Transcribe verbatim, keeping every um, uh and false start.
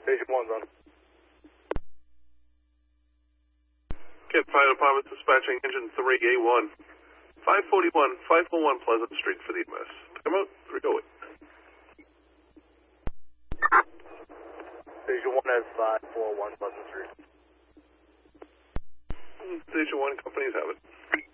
Station one's on. Kent Fire Department dispatching engine three A one. five forty-one, five oh one Pleasant Street for the M S. Come out, three oh eight. Station one has five four one Pleasant Street. Station one, companies have it.